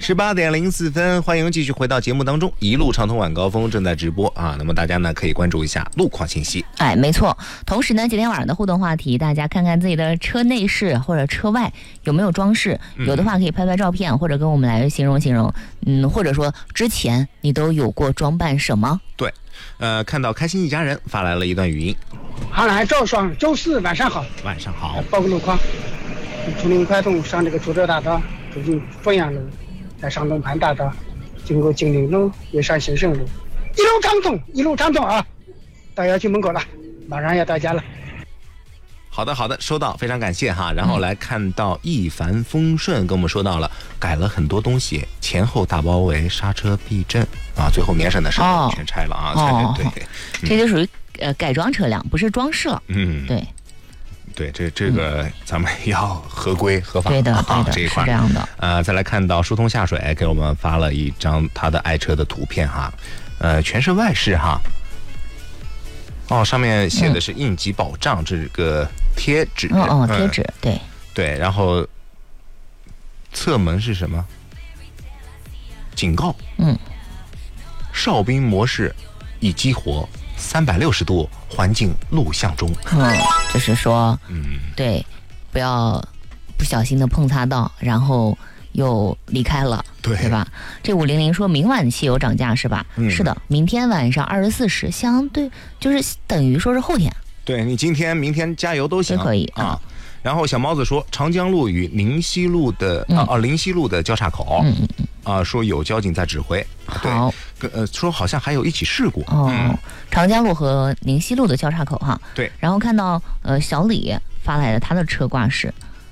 18:04，欢迎继续回到节目当中，一路畅通晚高峰正在直播啊。那么大家呢可以关注一下路况信息。 哎，没错。同时呢，今天晚上的互动话题，大家看看自己的车内饰或者车外有没有装饰，有的话可以拍拍照片，或者跟我们来形容形容。或者说之前你都有过装扮什么？ 对，看到开心一家人发来了一段语音。 好来，赵爽，周四晚上好。 晚上好。 报个路况，从临快通上这个朱州大道，走进凤阳路，在上东盘大道，经过金陵路，越上兴盛路，一路畅通啊！到小区门口了，马上要到家了。 好的，收到，非常感谢哈。然后来看到一帆风顺跟我们说到了，改了很多东西，前后大包围，刹车避震啊，最后年审的时候全拆了啊。对， 这就属于改装车辆，不是装饰了。 对，这个咱们要合规合法。 对的， 这一块是这样的。 再来看到疏通下水给我们发了一张他的爱车的图片哈，全是外饰哈。上面写的是应急保障这个贴纸。 贴纸， 对，然后侧门是什么？警告。哨兵模式已激活，360度环境录像中。 就是说，对，不要不小心的碰擦到，然后又离开了，对吧？这500说明晚汽油涨价是吧？是的，明天晚上24时，相对就是等于说是后天。 对，你今天、明天加油都行， 可以啊。然后小猫子说，长江路与临西路的临西路的交叉口，说有交警在指挥。 好， 说好像还有一起事故。 长江路和临西路的交叉口哈。 对。 然后看到小李发来的他的车挂饰。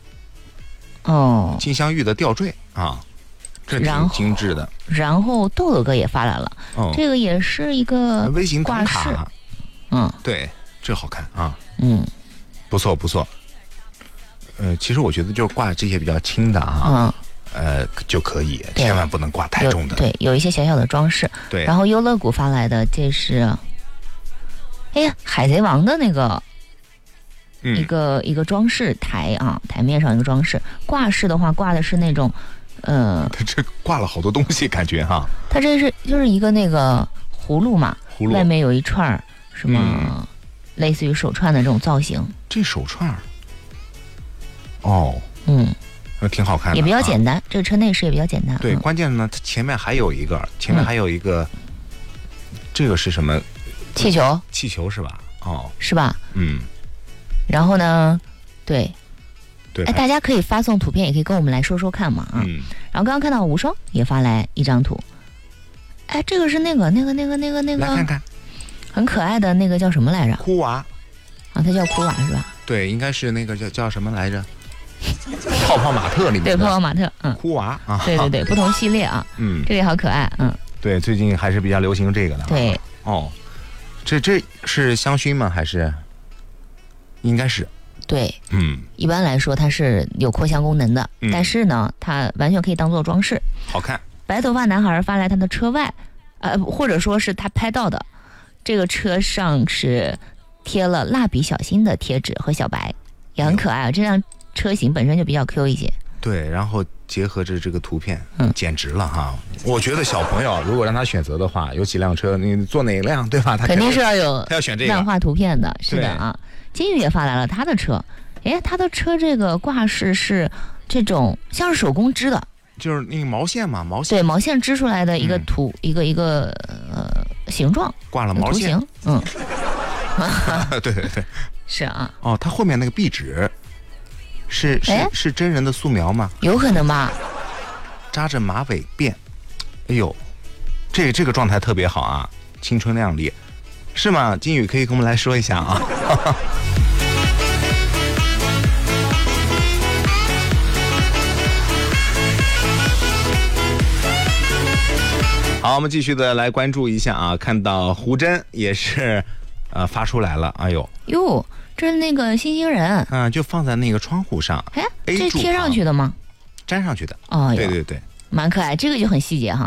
金香玉的吊坠啊，这挺精致的。 然后豆豆哥也发来了，这个也是一个微型挂饰。 对，这好看啊。不错。其实我觉得就挂这些比较轻的啊，就可以，千万不能挂太重的。 对，有一些小小的装饰。 对。 然后优乐谷发来的，这是，海贼王的那个。一个装饰台啊，台面上一个装饰。挂饰的话，挂的是那种， 它这挂了好多东西，感觉哈。 它这是就是一个那个葫芦嘛，外面有一串什么，类似于手串的这种造型。 这手串，挺好看的， 也比较简单。这个车内饰也比较简单。 对，关键呢，它前面还有一个，这个是什么？ 气球？ 气球是吧？ 是吧？然后呢，对，大家可以发送图片，也可以跟我们来说说看嘛啊。然后刚刚看到无双也发来一张图，这个是那个， 来看看， 很可爱的那个叫什么来着？ 哭娃啊，它叫哭娃是吧？ 对，应该是那个叫什么来着？泡泡玛特里面的。 对，泡泡玛特， 哭娃啊。 对，不同系列啊。这个也好可爱， 对，最近还是比较流行这个的。 对。 这是香薰吗？还是？应该是， 对，一般来说它是有扩香功能的，但是呢，它完全可以当做装饰， 好看。 白头发男孩发来他的车外，或者说是他拍到的，这个车上是贴了蜡笔小新的贴纸和小白，也很可爱啊。这辆车型本身就比较 Q 一些， 对，然后结合着这个图片，简直了哈！我觉得小朋友如果让他选择的话，有几辆车，你坐哪一辆，对吧？他肯定是要有， 他要选这个漫画图片的，是的啊。金宇也发来了他的车，他的车这个挂饰是这种像是手工织的， 就是那个毛线嘛， 对，毛线织出来的一个图，一个形状， 挂了毛线，对， 是啊。 它后面那个壁纸是真人的素描吗？ 有可能吧。 扎着马尾辫，哎呦，这个状态特别好啊，青春靓丽，是吗？金宇可以跟我们来说一下啊。好，我们继续的来关注一下啊，看到胡真也是发出来了，哎呦， 这是那个星星人， 就放在那个窗户上， 这贴上去的吗？ 粘上去的， 对，蛮可爱，这个就很细节哈。